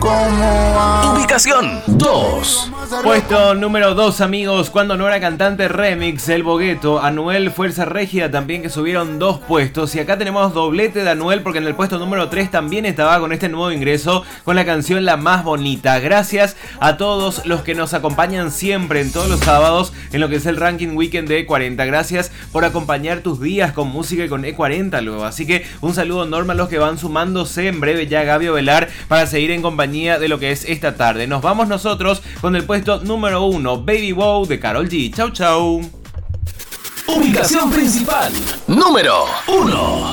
Ubicación 2. Puesto número 2, amigos. Cuando no era cantante remix, El Bogueto, Anuel, Fuerza Régida también, que subieron 2 puestos. Y acá tenemos doblete de Anuel, porque en el puesto número 3 también estaba con este nuevo ingreso, con la canción La Más Bonita. Gracias a todos los que nos acompañan siempre en todos los sábados en lo que es el ranking weekend de E40. Gracias por acompañar tus días con música y con E40 luego. Así que un saludo enorme a los que van sumándose. En breve ya Gaby Ovelar para seguir en compañía de lo que es esta tarde. Nos vamos nosotros con el puesto número 1, Baby Wow de Karol G. Chau chau. Ubicación principal número 1.